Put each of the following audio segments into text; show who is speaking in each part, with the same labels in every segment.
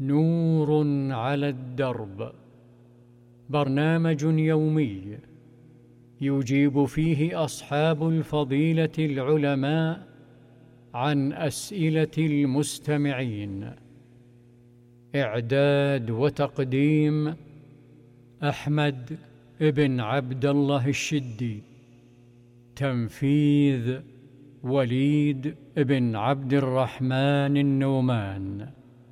Speaker 1: نور على الدرب، برنامج يومي يجيب فيه أصحاب الفضيلة العلماء عن أسئلة المستمعين. إعداد وتقديم أحمد بن عبد الله الشدي. تنفيذ وليد بن عبد الرحمن النومان.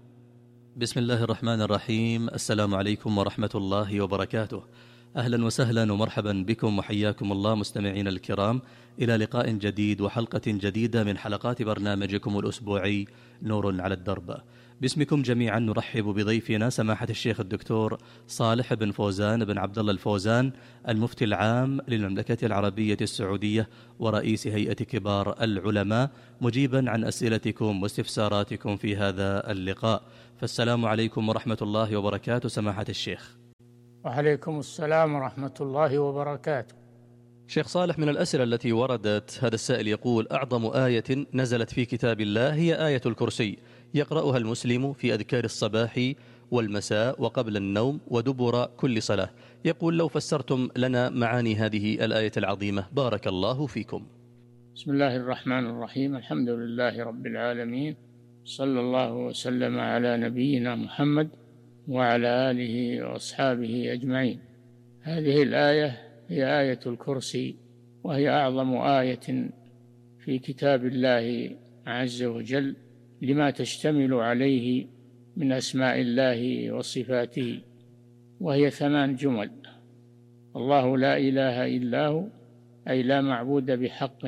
Speaker 2: بسم الله الرحمن الرحيم. السلام عليكم ورحمة الله وبركاته. أهلا وسهلا ومرحبا بكم وحياكم الله مستمعين الكرام إلى لقاء جديد وحلقة جديدة من حلقات برنامجكم الأسبوعي نور على الدرب. باسمكم جميعا نرحب بضيفنا سماحة الشيخ الدكتور صالح بن فوزان بن عبد الله الفوزان، المفتي العام للمملكة العربية السعودية ورئيس هيئة كبار العلماء، مجيبا عن أسئلتكم واستفساراتكم في هذا اللقاء. فالسلام عليكم ورحمة الله وبركاته سماحة الشيخ.
Speaker 3: وعليكم السلام ورحمة الله وبركاته.
Speaker 2: شيخ صالح، من الأسئلة التي وردت هذا السائل يقول: أعظم آية نزلت في كتاب الله هي آية الكرسي، يقرأها المسلم في أذكار الصباح والمساء وقبل النوم ودبر كل صلاة. يقول: لو فسرتم لنا معاني هذه الآية العظيمة بارك الله فيكم.
Speaker 3: بسم الله الرحمن الرحيم. الحمد لله رب العالمين، صلى الله وسلم على نبينا محمد وعلى آله وأصحابه أجمعين. هذه الآية هي آية الكرسي، وهي أعظم آية في كتاب الله عز وجل لما تشتمل عليه من أسماء الله وصفاته، وهي 8 جمل: الله لا إله إلا هو، أي لا معبود بحق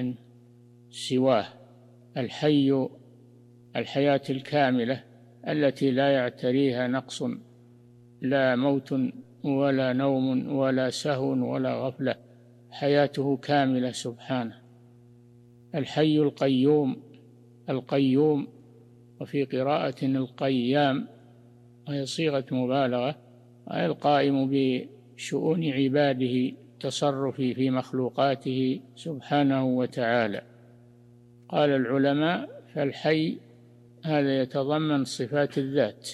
Speaker 3: سواه، الحي، الحياة الكاملة التي لا يعتريها نقص، لا موت ولا نوم ولا سهو ولا غفلة، حياته كاملة سبحانه. الحي القيوم، القيوم، وفي قراءة القيام، وهي صيغة مبالغة، أي القائم بشؤون عباده، تصرف في مخلوقاته سبحانه وتعالى. قال العلماء: فالحي هذا يتضمن صفات الذات،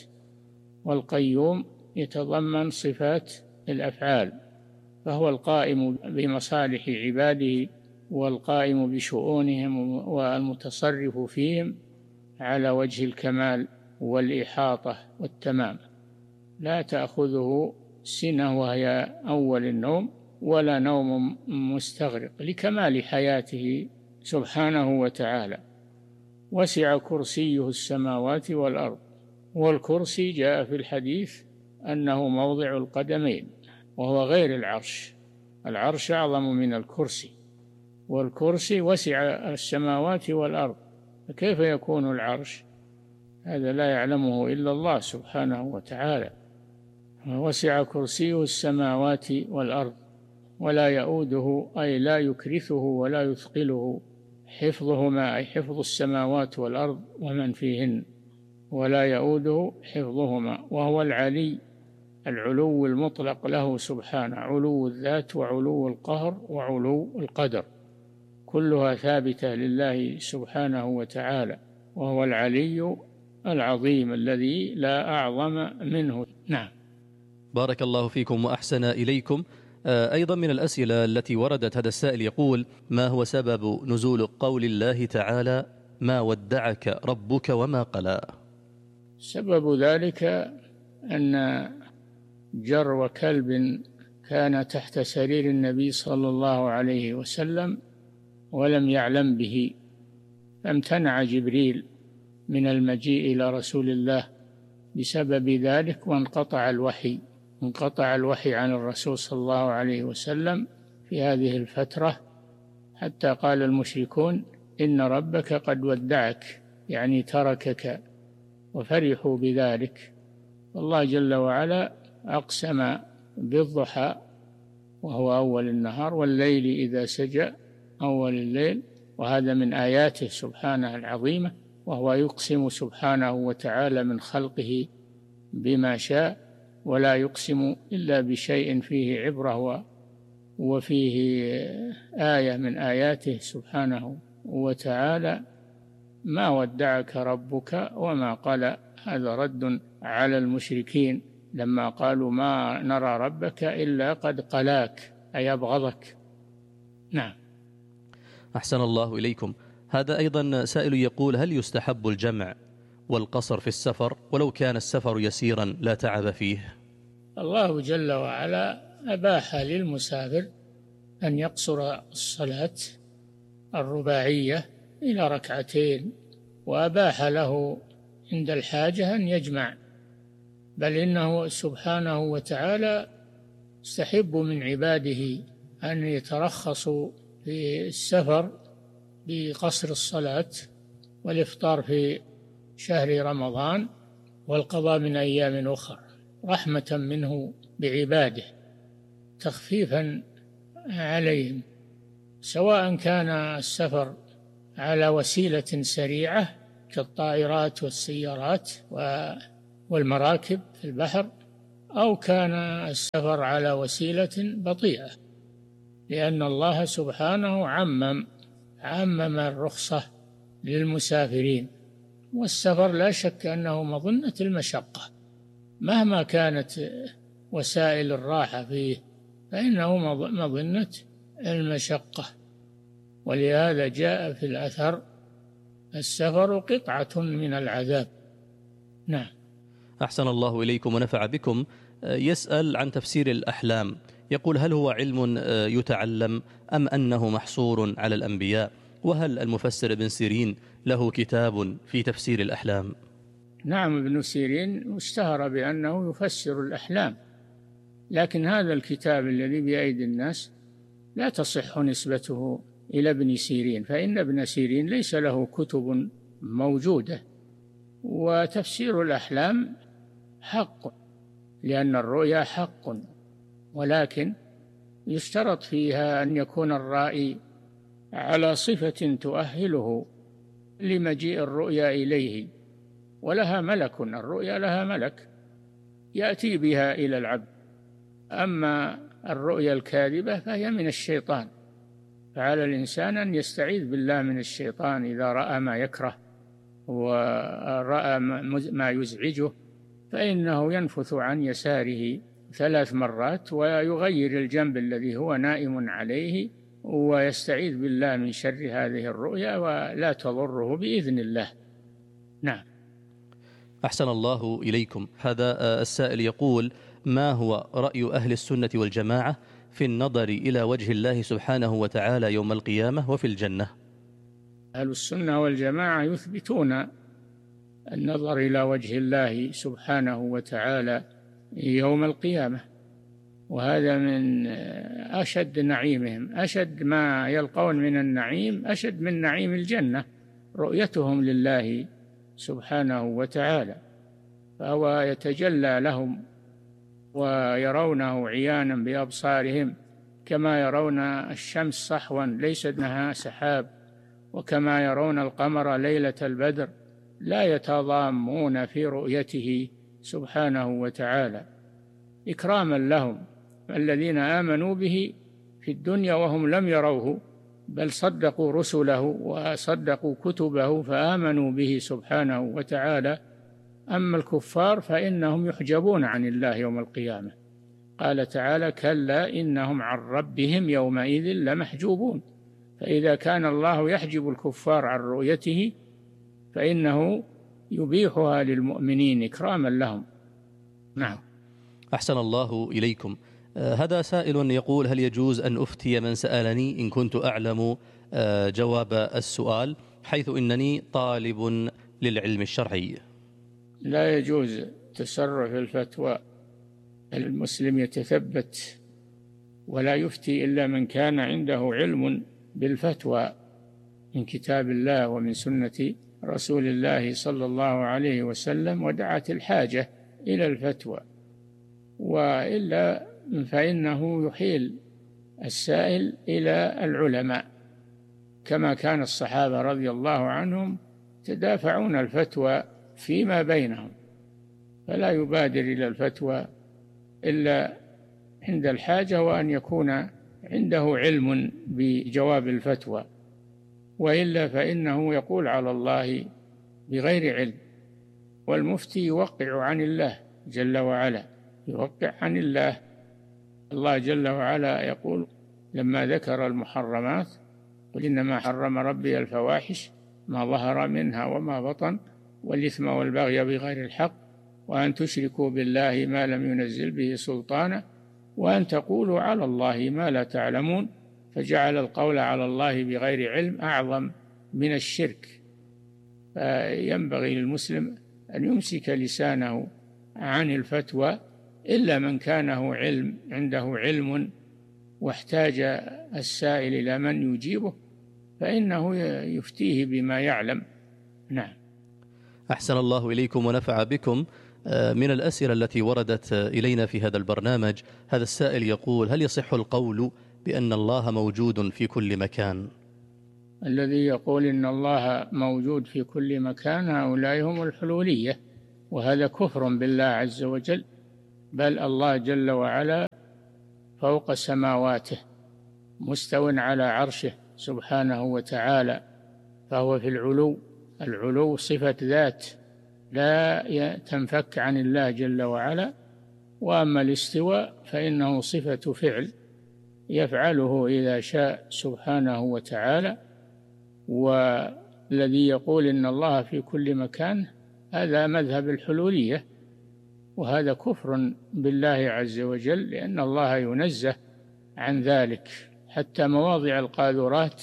Speaker 3: والقيوم يتضمن صفات الأفعال، فهو القائم بمصالح عباده والقائم بشؤونهم والمتصرف فيهم على وجه الكمال والإحاطة والتمام، لا تأخذه سنة وهي أول النوم، ولا نوم مستغرق، لكمال حياته سبحانه وتعالى. وسع كرسيه السماوات والأرض، والكرسي جاء في الحديث أنه موضع القدمين، وهو غير العرش، العرش أعظم من الكرسي، والكرسي وسع السماوات والأرض، فكيف يكون العرش؟ هذا لا يعلمه إلا الله سبحانه وتعالى. وسع كرسيه السماوات والأرض ولا يؤوده، أي لا يكرثه ولا يثقله حفظهما، أي حفظ السماوات والأرض ومن فيهن، ولا يؤوده حفظهما. وهو العلي، العلو المطلق له سبحانه، علو الذات وعلو القهر وعلو القدر، كلها ثابتة لله سبحانه وتعالى، وهو العلي العظيم الذي لا أعظم منه. نعم.
Speaker 2: بارك الله فيكم وأحسن إليكم. أيضا من الأسئلة التي وردت هذا السائل يقول: ما هو سبب نزول قول الله تعالى: ما ودعك ربك وما قلى؟
Speaker 3: سبب ذلك أن جرو كلب كان تحت سرير النبي صلى الله عليه وسلم ولم يعلم به، فامتنع جبريل من المجيء إلى رسول الله بسبب ذلك، وانقطع الوحي عن الرسول صلى الله عليه وسلم في هذه الفترة، حتى قال المشركون: إن ربك قد ودعك، يعني تركك، وفرحوا بذلك. والله جل وعلا أقسم بالضحى وهو أول النهار، والليل إذا سجى أول الليل، وهذا من آياته سبحانه العظيمة، وهو يقسم سبحانه وتعالى من خلقه بما شاء، ولا يقسم إلا بشيء فيه عبرة وفيه آية من آياته سبحانه وتعالى. ما ودعك ربك وما قلى، هذا رد على المشركين لما قالوا ما نرى ربك إلا قد قلاك، أي أبغضك. نعم.
Speaker 2: أحسن الله إليكم. هذا أيضا سائل يقول: هل يستحب الجمع والقصر في السفر ولو كان السفر يسيرا لا تعب فيه؟
Speaker 3: الله جل وعلا أباح للمسافر أن يقصر الصلاة الرباعية إلى ركعتين، وأباح له عند الحاجة أن يجمع، بل إنه سبحانه وتعالى يستحب من عباده أن يترخصوا في السفر بقصر الصلاة والإفطار في شهر رمضان والقضاء من أيام أخرى، رحمة منه بعباده، تخفيفا عليهم، سواء كان السفر على وسيلة سريعة كالطائرات والسيارات والمراكب في البحر، أو كان السفر على وسيلة بطيئة، لأن الله سبحانه عمم الرخصة للمسافرين. والسفر لا شك أنه مظنة المشقة، مهما كانت وسائل الراحة فيه فإنه مظنة المشقة، ولهذا جاء في الأثر: السفر قطعة من العذاب. نعم.
Speaker 2: أحسن الله إليكم ونفع بكم. يسأل عن تفسير الأحلام، يقول: هل هو علم يتعلم أم أنه محصور على الأنبياء؟ وهل المفسر ابن سيرين له كتاب في تفسير الأحلام؟
Speaker 3: نعم، ابن سيرين اشتهر بأنه يفسر الأحلام، لكن هذا الكتاب الذي بأيدي الناس لا تصح نسبته إلى ابن سيرين، فإن ابن سيرين ليس له كتب موجودة. وتفسير الأحلام حق، لأن الرؤيا حق، ولكن يشترط فيها أن يكون الرائي على صفة تؤهله لمجيء الرؤيا إليه، ولها ملك، الرؤيا لها ملك يأتي بها إلى العبد. أما الرؤيا الكاذبة فهي من الشيطان، فعلى الإنسان أن يستعيذ بالله من الشيطان إذا رأى ما يكره ورأى ما يزعجه، فإنه ينفث عن يساره 3 مرات ويغير الجنب الذي هو نائم عليه، ويستعيذ بالله من شر هذه الرؤيا ولا تضره بإذن الله. نعم.
Speaker 2: أحسن الله إليكم. هذا السائل يقول: ما هو رأي أهل السنة والجماعة في النظر إلى وجه الله سبحانه وتعالى يوم القيامة وفي الجنة؟
Speaker 3: أهل السنة والجماعة يثبتون النظر إلى وجه الله سبحانه وتعالى يوم القيامة، وهذا من أشد نعيمهم، أشد ما يلقون من النعيم، أشد من نعيم الجنة، رؤيتهم لله سبحانه وتعالى، فهو يتجلى لهم ويرونه عيانا بأبصارهم، كما يرون الشمس صحوا ليس دونها سحاب، وكما يرون القمر ليلة البدر، لا يتضامون في رؤيته سبحانه وتعالى، إكراما لهم الذين آمنوا به في الدنيا وهم لم يروه، بل صدقوا رسله وصدقوا كتبه فآمنوا به سبحانه وتعالى. أما الكفار فإنهم يحجبون عن الله يوم القيامة، قال تعالى: كلا إنهم عن ربهم يومئذ لمحجوبون. فإذا كان الله يحجب الكفار عن رؤيته فإنه يبيحها للمؤمنين إكراما لهم. نعم.
Speaker 2: أحسن الله إليكم. هذا سائل يقول: هل يجوز أن أفتي من سألني إن كنت أعلم جواب السؤال، حيث إنني طالب للعلم الشرعي؟
Speaker 3: لا يجوز تسرع في الفتوى، المسلم يتثبت ولا يفتي إلا من كان عنده علم بالفتوى من كتاب الله ومن سنة رسول الله صلى الله عليه وسلم، ودعت الحاجة إلى الفتوى، وإلا فإنه يحيل السائل إلى العلماء، كما كان الصحابة رضي الله عنهم تدافعون الفتوى فيما بينهم، فلا يبادر إلى الفتوى إلا عند الحاجة، وأن يكون عنده علم بجواب الفتوى، وإلا فإنه يقول على الله بغير علم، والمفتي يوقع عن الله جل وعلا، يوقع عن الله. الله جل وعلا يقول لما ذكر المحرمات: قل إنما حرم ربي الفواحش ما ظهر منها وما بطن والإثم والبغي بغير الحق وأن تشركوا بالله ما لم ينزل به سلطانا وأن تقولوا على الله ما لا تعلمون. فجعل القول على الله بغير علم أعظم من الشرك. فينبغي للمسلم أن يمسك لسانه عن الفتوى إلا من كان عنده علم واحتاج السائل إلى من يجيبه فإنه يفتيه بما يعلم. نعم.
Speaker 2: أحسن الله إليكم ونفع بكم. من الأسئلة التي وردت إلينا في هذا البرنامج، هذا السائل يقول: هل يصح القول بأن الله موجود في كل مكان؟
Speaker 3: الذي يقول إن الله موجود في كل مكان هؤلاء هم الحلولية، وهذا كفر بالله عز وجل. بل الله جل وعلا فوق سماواته مستو على عرشه سبحانه وتعالى، فهو في العلو. العلو صفة ذات لا تنفك عن الله جل وعلا، وأما الاستواء فإنه صفة فعل يفعله إذا شاء سبحانه وتعالى. والذي يقول إن الله في كل مكان هذا مذهب الحلولية، وهذا كفر بالله عز وجل، لأن الله ينزه عن ذلك. حتى مواضع القاذورات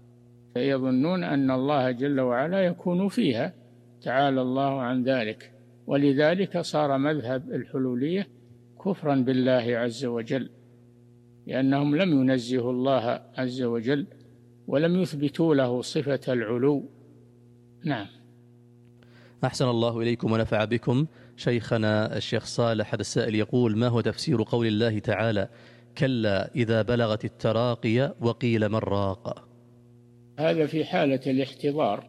Speaker 3: يظنون أن الله جل وعلا يكون فيها، تعالى الله عن ذلك. ولذلك صار مذهب الحلولية كفرا بالله عز وجل، لأنهم لم ينزهوا الله عز وجل ولم يثبتوا له صفة العلو. نعم.
Speaker 2: أحسن الله إليكم ونفع بكم. شيخنا الشيخ صالح، هذا السائل يقول: ما هو تفسير قول الله تعالى: كلا إذا بلغت التراقي وقيل من راق؟
Speaker 3: هذا في حالة الاحتضار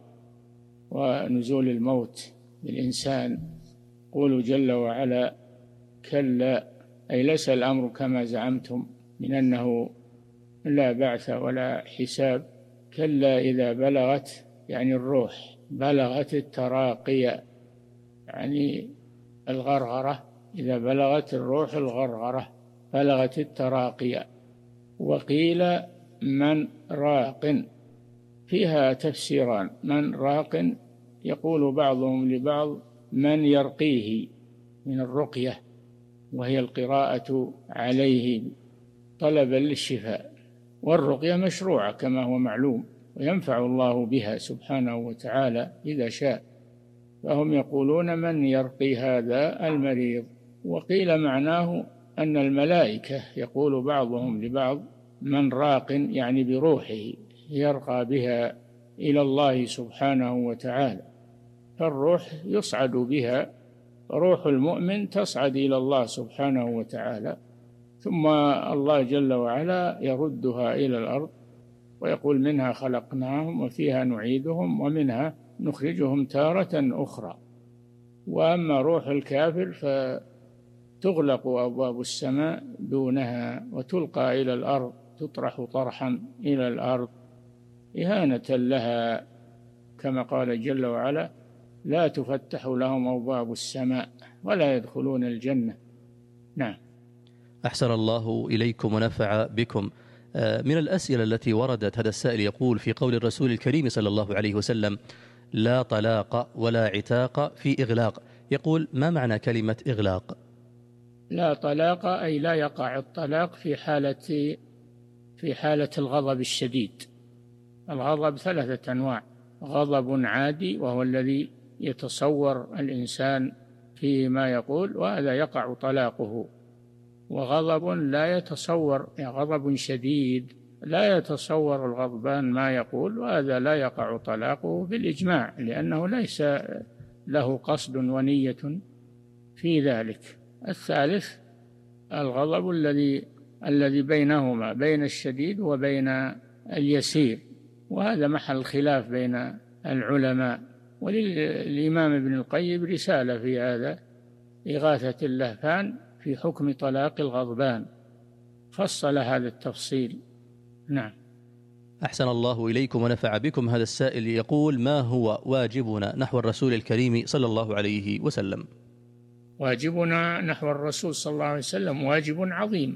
Speaker 3: ونزول الموت للإنسان. قوله جل وعلا: كلا، أي ليس الأمر كما زعمتم من أنه لا بعث ولا حساب. كلا إذا بلغت، يعني الروح بلغت التراقي، يعني الغرغرة، إذا بلغت الروح الغرغرة بلغت التراقي. وقيل من راق، فيها تفسيران. من راق يقول بعضهم لبعض من يرقيه من الرقية، وهي القراءة عليه طلبا للشفاء، والرقية مشروعة كما هو معلوم، وينفع الله بها سبحانه وتعالى إذا شاء. فهم يقولون من يرقي هذا المريض. وقيل معناه أن الملائكة يقول بعضهم لبعض من راق، يعني بروحه يرقى بها إلى الله سبحانه وتعالى. فالروح يصعد بها، روح المؤمن تصعد إلى الله سبحانه وتعالى، ثم الله جل وعلا يردها إلى الأرض ويقول: منها خلقناهم وفيها نعيدهم ومنها نخرجهم تارة أخرى. وأما روح الكافر فتغلق أبواب السماء دونها وتلقى إلى الأرض، تطرح طرحا إلى الأرض إهانة لها، كما قال جل وعلا: لا تفتح لهم أبواب السماء ولا يدخلون الجنة. نعم.
Speaker 2: أحسن الله إليكم ونفع بكم. من الأسئلة التي وردت، هذا السائل يقول: في قول الرسول الكريم صلى الله عليه وسلم: لا طلاق ولا عتاق في إغلاق، يقول: ما معنى كلمة إغلاق؟
Speaker 3: لا طلاق أي لا يقع الطلاق في حالة الغضب الشديد. الغضب 3 أنواع: غضب عادي وهو الذي يتصور الإنسان فيه ما يقول وهذا يقع طلاقه، وغضب لا يتصور، يعني غضب شديد لا يتصور الغضبان ما يقول، وهذا لا يقع طلاقه بالإجماع، لأنه ليس له قصد ونية في ذلك. الثالث الغضب الذي بينهما، بين الشديد وبين اليسير، وهذا محل خلاف بين العلماء. وللإمام ابن القيم رسالة في هذا، إغاثة اللهفان في حكم طلاق الغضبان، فصل هذا التفصيل. نعم.
Speaker 2: أحسن الله إليكم ونفع بكم. هذا السائل يقول: ما هو واجبنا نحو الرسول الكريم صلى الله عليه وسلم؟
Speaker 3: واجبنا نحو الرسول صلى الله عليه وسلم واجب عظيم.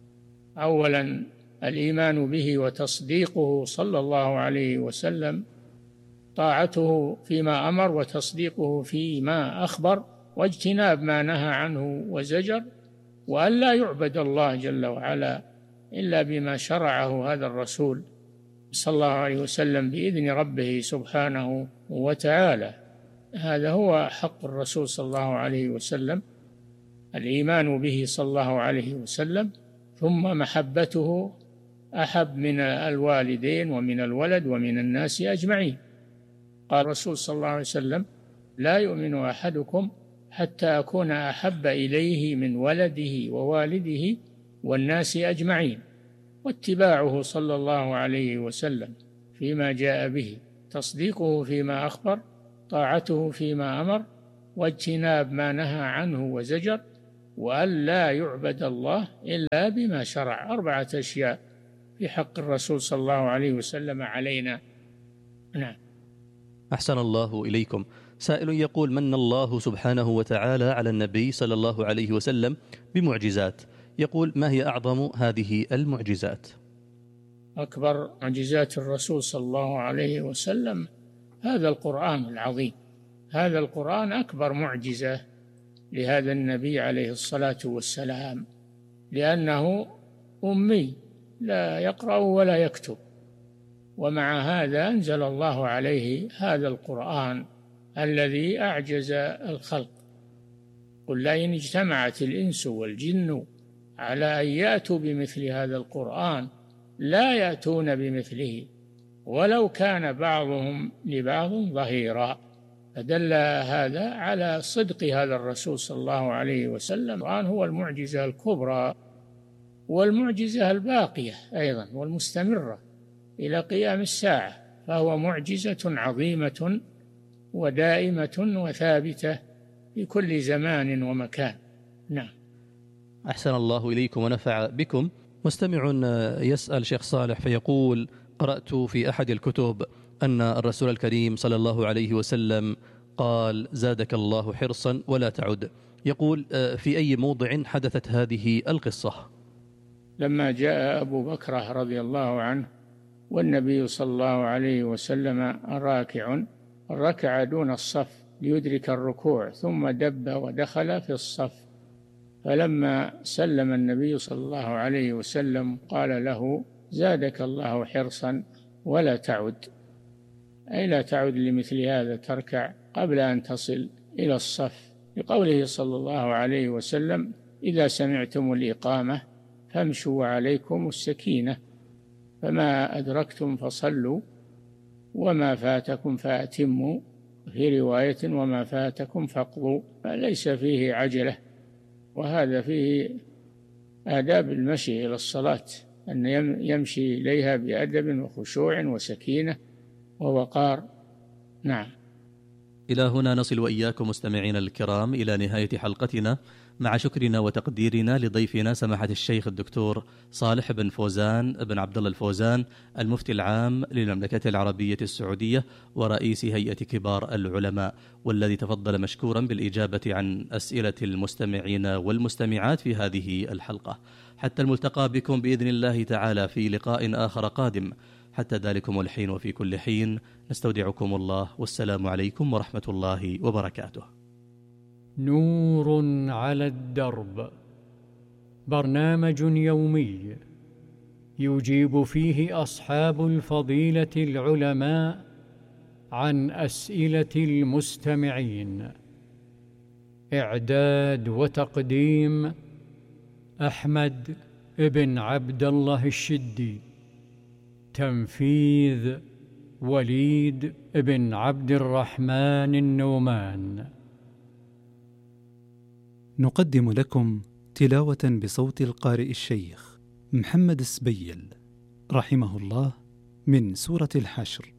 Speaker 3: أولا الإيمان به وتصديقه صلى الله عليه وسلم، طاعته فيما أمر وتصديقه فيما أخبر، واجتناب ما نهى عنه وزجر، وأن لا يعبد الله جل وعلا إلا بما شرعه هذا الرسول صلى الله عليه وسلم بإذن ربه سبحانه وتعالى. هذا هو حق الرسول صلى الله عليه وسلم، الإيمان به صلى الله عليه وسلم، ثم محبته أحب من الوالدين ومن الولد ومن الناس أجمعين. قال الرسول صلى الله عليه وسلم: لا يؤمن أحدكم حتى أكون أحب إليه من ولده ووالده والناس أجمعين. واتباعه صلى الله عليه وسلم فيما جاء به، تصديقه فيما أخبر، طاعته فيما أمر، واجتناب ما نهى عنه وزجر، وأن لا يعبد الله إلا بما شرع. 4 أشياء في حق الرسول صلى الله عليه وسلم علينا. نعم.
Speaker 2: أحسن الله إليكم. سائل يقول: من الله سبحانه وتعالى على النبي صلى الله عليه وسلم بمعجزات، يقول: ما هي أعظم هذه المعجزات؟
Speaker 3: أكبر معجزات الرسول صلى الله عليه وسلم هذا القرآن العظيم. هذا القرآن أكبر معجزة لهذا النبي عليه الصلاة والسلام، لأنه أمي لا يقرأ ولا يكتب، ومع هذا أنزل الله عليه هذا القرآن الذي أعجز الخلق. قل لئن اجتمعت الإنس والجن على أن يأتوا بمثل هذا القرآن لا يأتون بمثله ولو كان بعضهم لبعض ظهيرا. فدل هذا على صدق هذا الرسول صلى الله عليه وسلم. القرآن هو المعجزة الكبرى والمعجزة الباقية أيضا والمستمرة إلى قيام الساعة، فهو معجزة عظيمة ودائمة وثابتة في كل زمان ومكان. نعم.
Speaker 2: أحسن الله إليكم ونفع بكم. مستمع يسأل شيخ صالح فيقول: قرأت في أحد الكتب أن الرسول الكريم صلى الله عليه وسلم قال: زادك الله حرصا ولا تعد. يقول: في أي موضع حدثت هذه القصة؟
Speaker 3: لما جاء أبو بكر رضي الله عنه والنبي صلى الله عليه وسلم ركع دون الصف ليدرك الركوع، ثم دب ودخل في الصف، فلما سلم النبي صلى الله عليه وسلم قال له: زادك الله حرصا ولا تعد، أي لا تعد لمثل هذا، تركع قبل أن تصل إلى الصف، لقوله صلى الله عليه وسلم: إذا سمعتم الإقامة فامشوا وعليكم السكينة، فما أدركتم فصلوا وما فاتكم فأتموا، في رواية: وما فاتكم فاقضوا. ليس فيه عجلة، وهذا فيه آداب المشي إلى الصلاة، أن يمشي إليها بأدب وخشوع وسكينة ووقار. نعم.
Speaker 2: إلى هنا نصل وإياكم مستمعينا الكرام إلى نهاية حلقتنا، مع شكرنا وتقديرنا لضيفنا سماحة الشيخ الدكتور صالح بن فوزان بن عبد الله الفوزان، المفتي العام للمملكة العربية السعودية ورئيس هيئة كبار العلماء، والذي تفضل مشكورا بالإجابة عن أسئلة المستمعين والمستمعات في هذه الحلقة. حتى الملتقى بكم بإذن الله تعالى في لقاء آخر قادم. حتى ذلكم الحين وفي كل حين نستودعكم الله، والسلام عليكم ورحمة الله وبركاته.
Speaker 1: نور على الدرب، برنامج يومي يجيب فيه أصحاب الفضيلة العلماء عن أسئلة المستمعين. إعداد وتقديم أحمد بن عبد الله الشدي. تنفيذ وليد بن عبد الرحمن النومان.
Speaker 4: نقدم لكم تلاوة بصوت القارئ الشيخ محمد السبيل رحمه الله من سورة الحشر.